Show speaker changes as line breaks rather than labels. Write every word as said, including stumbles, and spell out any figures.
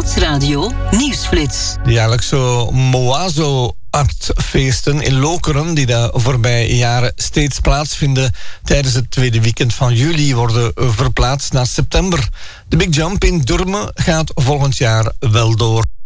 Stadsradio Nieuwsflits.
De jaarlijkse Moazo Artfeesten in Lokeren, die de voorbije jaren steeds plaatsvinden tijdens het tweede weekend van juli, worden verplaatst naar september. De Big Jump in Durme gaat volgend jaar wel door.